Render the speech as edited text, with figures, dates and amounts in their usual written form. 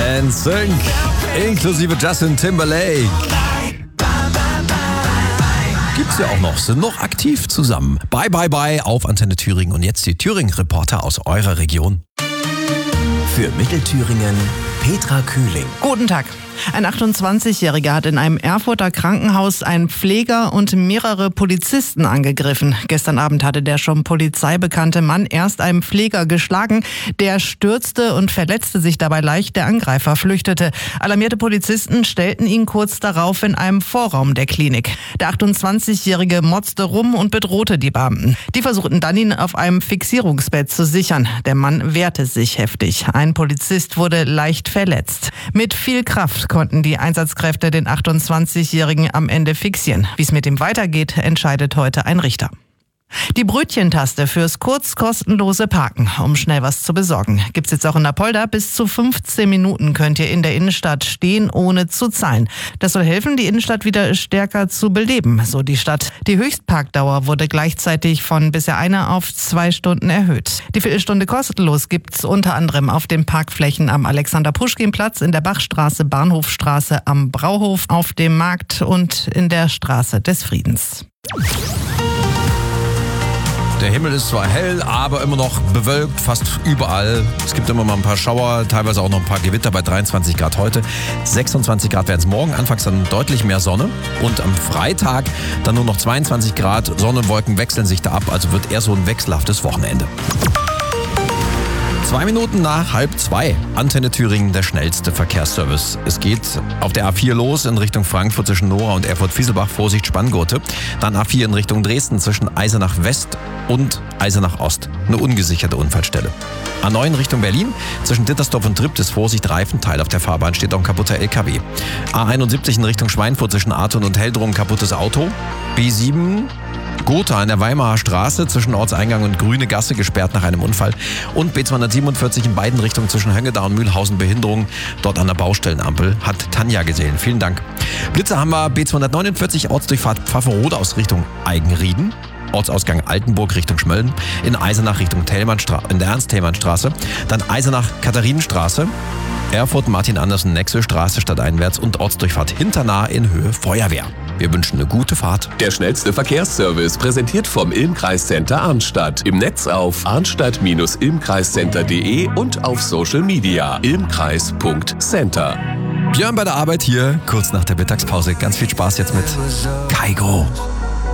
NSYNC, inklusive Justin Timberlake. Gibt's ja auch noch, sind noch aktiv zusammen. Bye, bye, bye auf Antenne Thüringen. Und jetzt die Thüringen-Reporter aus eurer Region. Für Mittelthüringen Petra Kühling. Guten Tag. Ein 28-Jähriger hat in einem Erfurter Krankenhaus einen Pfleger und mehrere Polizisten angegriffen. Gestern Abend hatte der schon polizeibekannte Mann erst einen Pfleger geschlagen. Der stürzte und verletzte sich dabei leicht. Der Angreifer flüchtete. Alarmierte Polizisten stellten ihn kurz darauf in einem Vorraum der Klinik. Der 28-Jährige motzte rum und bedrohte die Beamten. Die versuchten dann, ihn auf einem Fixierungsbett zu sichern. Der Mann wehrte sich heftig. Ein Polizist wurde leicht verletzt. Mit viel Kraft konnten die Einsatzkräfte den 28-Jährigen am Ende fixieren. Wie es mit ihm weitergeht, entscheidet heute ein Richter. Die Brötchentaste fürs kostenlose Parken, um schnell was zu besorgen. Gibt's jetzt auch in Apolda. Bis zu 15 Minuten könnt ihr in der Innenstadt stehen, ohne zu zahlen. Das soll helfen, die Innenstadt wieder stärker zu beleben, so die Stadt. Die Höchstparkdauer wurde gleichzeitig von bisher 1 auf 2 Stunden erhöht. Die Viertelstunde kostenlos gibt's unter anderem auf den Parkflächen am Alexander-Puschkin-Platz, in der Bachstraße, Bahnhofstraße, am Brauhof, auf dem Markt und in der Straße des Friedens. Der Himmel ist zwar hell, aber immer noch bewölkt, fast überall. Es gibt immer mal ein paar Schauer, teilweise auch noch ein paar Gewitter bei 23 Grad heute. 26 Grad werden es morgen, anfangs dann deutlich mehr Sonne. Und am Freitag dann nur noch 22 Grad. Sonne und Wolken wechseln sich da ab, also wird eher so ein wechselhaftes Wochenende. 2 Minuten nach 1:30. Antenne Thüringen, der schnellste Verkehrsservice. Es geht auf der A4 los in Richtung Frankfurt zwischen Nora und Erfurt-Fieselbach. Vorsicht, Spanngurte. Dann A4 in Richtung Dresden zwischen Eisenach West und Eisenach Ost. Eine ungesicherte Unfallstelle. A9 Richtung Berlin zwischen Dittersdorf und Triptis. Vorsicht, Reifenteil. Auf der Fahrbahn steht auch ein kaputter LKW. A71 in Richtung Schweinfurt zwischen Arton und Heldrum. Kaputtes Auto. B7 Gotha an der Weimarer Straße zwischen Ortseingang und Grüne Gasse gesperrt nach einem Unfall. Und B247 in beiden Richtungen zwischen Höngeda und Mühlhausen Behinderung. Dort an der Baustellenampel hat Tanja gesehen. Vielen Dank. Blitze haben wir B249 Ortsdurchfahrt Pfaffenrode aus Richtung Eigenrieden. Ortsausgang Altenburg Richtung Schmölln. In Eisenach Richtung in der Ernst-Thälmann-Straße. Dann Eisenach-Katharinenstraße. Erfurt Martin-Andersen-Nexel-Straße stadteinwärts und Ortsdurchfahrt Hinternah in Höhe Feuerwehr. Wir wünschen eine gute Fahrt. Der schnellste Verkehrsservice präsentiert vom Ilm-Kreiscenter Arnstadt. Im Netz auf arnstadt-ilmkreiscenter.de und auf Social Media ilmkreis.center. Björn bei der Arbeit hier, kurz nach der Mittagspause. Ganz viel Spaß jetzt mit Kaigo.